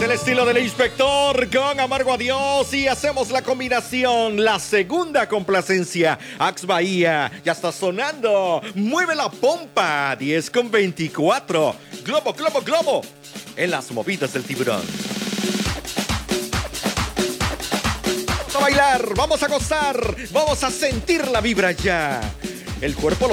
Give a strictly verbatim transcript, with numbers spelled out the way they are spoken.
el estilo del inspector con Amargo Adiós y hacemos la combinación, la segunda complacencia. Ax Bahía ya está sonando. Mueve la pompa, diez con veinticuatro. Globo, globo, globo. En las movidas del tiburón. Vamos a bailar, vamos a gozar, vamos a sentir la vibra ya. El cuerpo lo